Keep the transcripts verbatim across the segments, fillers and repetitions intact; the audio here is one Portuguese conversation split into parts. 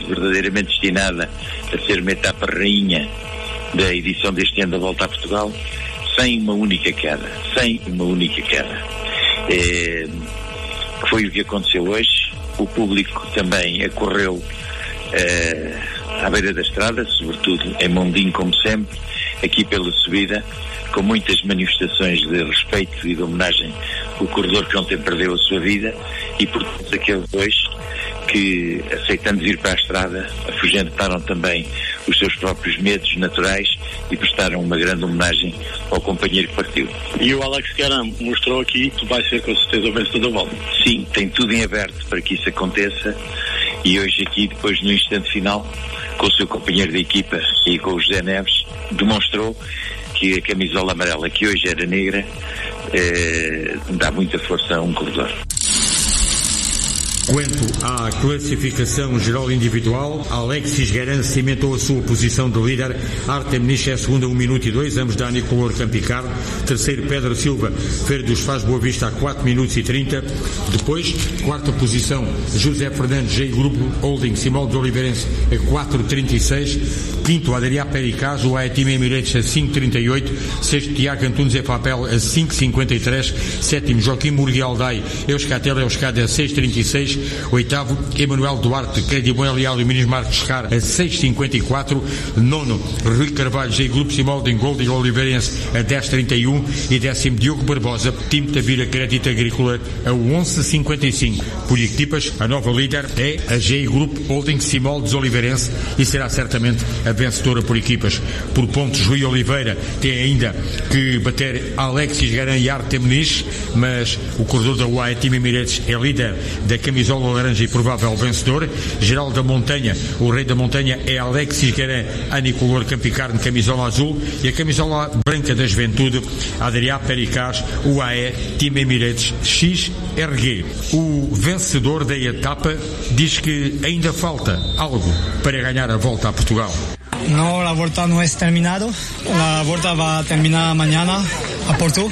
verdadeiramente destinada a ser uma etapa rainha da edição deste ano da Volta a Portugal, sem uma única queda, sem uma única queda. É, foi o que aconteceu hoje. O público também acorreu é, à beira da estrada, sobretudo em Mondinho, como sempre, aqui pela subida, com muitas manifestações de respeito e de homenagem ao corredor que ontem perdeu a sua vida, e por todos aqueles dois que, aceitando vir para a estrada, afugentaram também os seus próprios medos naturais e prestaram uma grande homenagem ao companheiro que partiu. E o Alex Guerin mostrou aqui que vai ser com certeza o vencedor da volta. Sim, tem tudo em aberto para que isso aconteça, e hoje aqui, depois no instante final, com o seu companheiro de equipa e com o José Neves, demonstrou que a camisola amarela, que hoje era negra, eh, dá muita força a um corredor. Quanto à classificação geral individual, Alexis Guerin cimentou a sua posição de líder, Artem Nish é segunda, um minuto e dois, ambos da Anicolor Campicar. Terceiro, Pedro Silva, Feira dos Faz Boa Vista, a quatro minutos e trinta. Depois, quarta posição, José Fernandes, J Grupo Holding, Simão de Oliveirense, a quatro trinta e seis. Quinto, Adriá Pericaz, o Aetim Emirates, a cinco trinta e oito. Sexto, Tiago Antunes, Efapel, a cinco cinquenta e três. Sétimo, Joaquim Murguialdai, Euskatel, Euskade, a seis trinta e seis. Oitavo, Emanuel Duarte, Credibon Leal e Minis Marques Car, a seis cinquenta e quatro. Nono, Rui Carvalho, J Grupo Simalding Gold e Oliveirense, a dez trinta e um. E décimo, Diogo Barbosa, Time Tavira Crédito Agrícola, a onze cinquenta e cinco. Por equipas, a nova líder é a J Grupo Holding Simoldes Oliveirense e será certamente a vencedora por equipas. Por pontos, Rui Oliveira tem ainda que bater Alexis Guerin e Artem Nish, mas o corredor da U A E Team Emirates é líder da camisola laranja e provável vencedor. Geral da Montanha, o rei da montanha é Alexis Guerin, Anicolor Campicarne, camisola azul, e a camisola branca da juventude, Adriá Pericaz, U A E Team Emirates X R G. O vencedor da etapa diz que ainda falta algo para ganhar a Volta a Portugal. No, la vuelta no es terminado. La vuelta va a terminar mañana a Porto.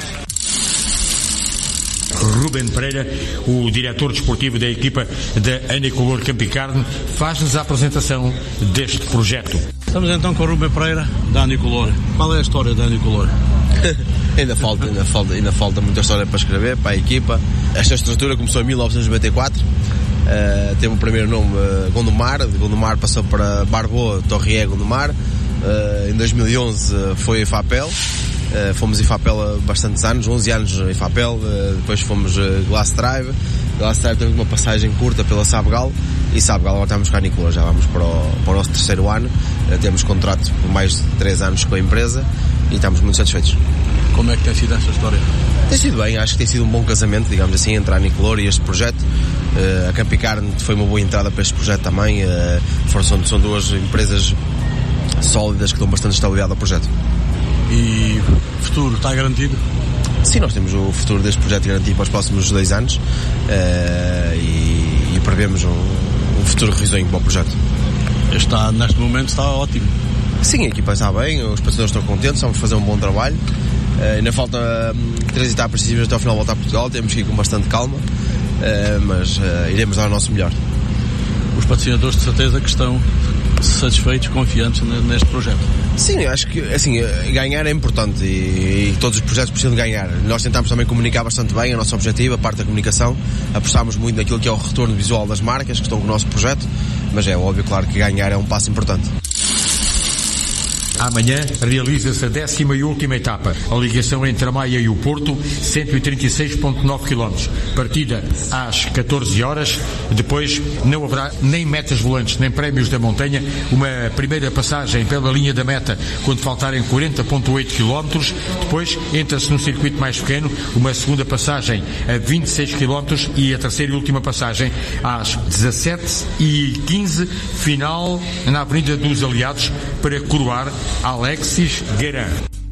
Ruben Pereira, o diretor desportivo da equipa da Anicolor Campicarne, faz-nos a apresentação deste projeto. Estamos então com o Ruben Pereira, da Anicolor. Qual é a história da Anicolor? ainda, falta, ainda, falta, ainda falta muita história para escrever, para a equipa. Esta estrutura começou em mil novecentos e noventa e quatro. Uh, teve o primeiro nome uh, Gondomar, de Gondomar passou para Barboa, Torrié, Gondomar. Uh, em dois mil e onze uh, foi Efapel. Uh, fomos Efapel há bastantes anos, onze anos Efapel, uh, depois fomos uh, Glass Drive. Glass Drive temos uma passagem curta pela Sabgal, e Sabgal agora estamos com a Anicolor, já vamos para o, para o nosso terceiro ano. Uh, temos contrato por mais de três anos com a empresa e estamos muito satisfeitos. Como é que tem sido esta história? Tem sido bem, acho que tem sido um bom casamento, digamos assim, entre a Anicolor e este projeto. Uh, a Campicarne foi uma boa entrada para este projeto também. Uh, são, são duas empresas sólidas que dão bastante estabilidade ao projeto. E o futuro está garantido? Sim, nós temos o futuro deste projeto garantido para os próximos dois anos uh, e, e prevemos um, um futuro risonho para o projeto. Está, neste momento está ótimo. Sim, a equipa está bem, os patrocinadores estão contentes, vamos fazer um bom trabalho. Uh, ainda falta um, três etapas decisivas até ao final da Volta a Portugal, temos que ir com bastante calma, uh, mas uh, iremos dar o nosso melhor. Os patrocinadores de certeza que estão satisfeitos, confiantes neste projeto? Sim, acho que assim, ganhar é importante e, e todos os projetos precisam de ganhar. Nós tentamos também comunicar bastante bem o nosso objetivo, a parte da comunicação, apostamos muito naquilo que é o retorno visual das marcas que estão com o nosso projeto, mas é óbvio, claro, que ganhar é um passo importante. Amanhã realiza-se a décima e última etapa, a ligação entre a Maia e o Porto, cento e trinta e seis vírgula nove quilómetros. Partida às catorze horas, depois não haverá nem metas volantes, nem prémios da montanha, uma primeira passagem pela linha da meta quando faltarem quarenta vírgula oito quilómetros, depois entra-se num circuito mais pequeno, uma segunda passagem a vinte e seis quilómetros e a terceira e última passagem às dezassete e quinze, final na Avenida dos Aliados, para coroar Alexis Guerin.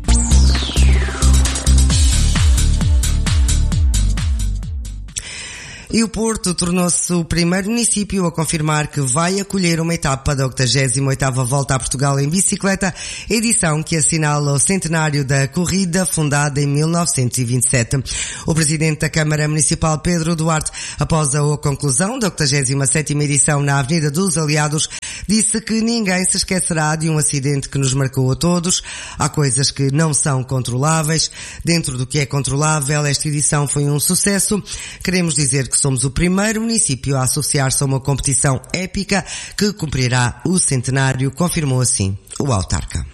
E o Porto tornou-se o primeiro município a confirmar que vai acolher uma etapa da octagésima oitava Volta a Portugal em bicicleta, edição que assinala o centenário da corrida, fundada em mil novecentos e vinte e sete. O presidente da Câmara Municipal, Pedro Duarte, após a conclusão da octagésima sétima edição na Avenida dos Aliados, disse que ninguém se esquecerá de um acidente que nos marcou a todos. Há coisas que não são controláveis. Dentro do que é controlável, esta edição foi um sucesso. Queremos dizer que somos o primeiro município a associar-se a uma competição épica que cumprirá o centenário, confirmou assim o autarca.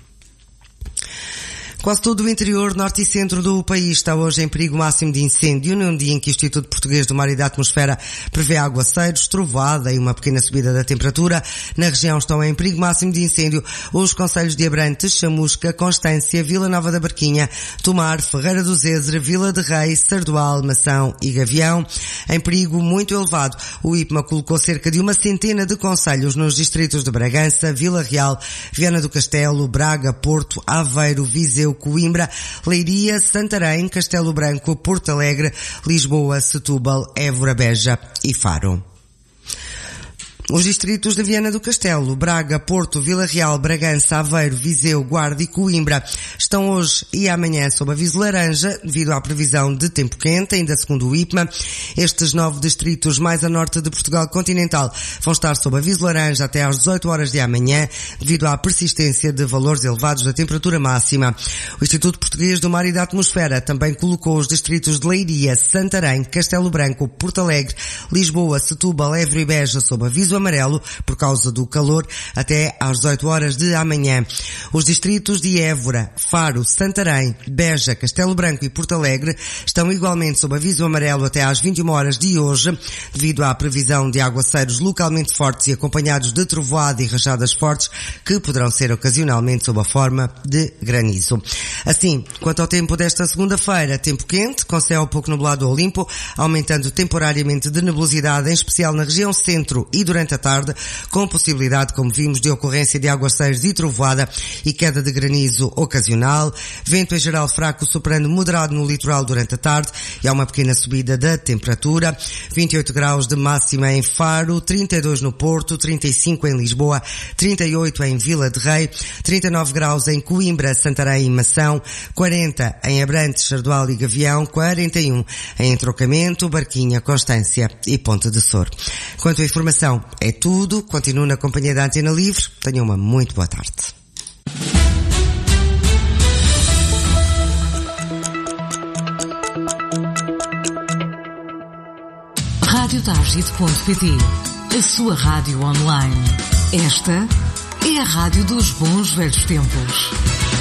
Quase todo o interior, norte e centro do país está hoje em perigo máximo de incêndio, num dia em que o Instituto Português do Mar e da Atmosfera prevê aguaceiros, trovoada e uma pequena subida da temperatura. Na região estão em perigo máximo de incêndio os concelhos de Abrantes, Chamusca, Constância, Vila Nova da Barquinha, Tomar, Ferreira do Zezer, Vila de Reis, Sardual, Mação e Gavião. Em perigo muito elevado, o I P M A colocou cerca de uma centena de concelhos nos distritos de Bragança, Vila Real, Viana do Castelo, Braga, Porto, Aveiro, Viseu, Coimbra, Leiria, Santarém, Castelo Branco, Porto Alegre, Lisboa, Setúbal, Évora, Beja e Faro. Os distritos de Viana do Castelo, Braga, Porto, Vila Real, Bragança, Aveiro, Viseu, Guarda e Coimbra estão hoje e amanhã sob aviso laranja devido à previsão de tempo quente, ainda segundo o I P M A. Estes nove distritos mais a norte de Portugal continental vão estar sob aviso laranja até às dezoito horas de amanhã devido à persistência de valores elevados da temperatura máxima. O Instituto Português do Mar e da Atmosfera também colocou os distritos de Leiria, Santarém, Castelo Branco, Porto Alegre, Lisboa, Setúbal, Évora e Beja sob aviso amarelo por causa do calor até às dezoito horas de amanhã. Os distritos de Évora, Faro, Santarém, Beja, Castelo Branco e Porto Alegre estão igualmente sob aviso amarelo até às vinte e uma horas de hoje, devido à previsão de aguaceiros localmente fortes e acompanhados de trovoada e rajadas fortes que poderão ser ocasionalmente sob a forma de granizo. Assim, quanto ao tempo desta segunda-feira, tempo quente, com céu pouco nublado ou limpo, aumentando temporariamente de nebulosidade, em especial na região centro e durante a tarde, com possibilidade, como vimos, de ocorrência de aguaceiros e trovoada e queda de granizo ocasional. Vento em geral fraco, soprando moderado no litoral durante a tarde e há uma pequena subida da temperatura. vinte e oito graus de máxima em Faro, trinta e dois no Porto, trinta e cinco em Lisboa, trinta e oito em Vila de Rei, trinta e nove graus em Coimbra, Santarém e Mação, quarenta em Abrantes, Sardual e Gavião, quarenta e um em Entrocamento, Barquinha, Constância e Ponte de Sor. Quanto à informação, é tudo. Continuo na companhia da Antena Livre. Tenham uma muito boa tarde. rádio target ponto pt, a sua rádio online. Esta é a rádio dos bons velhos tempos.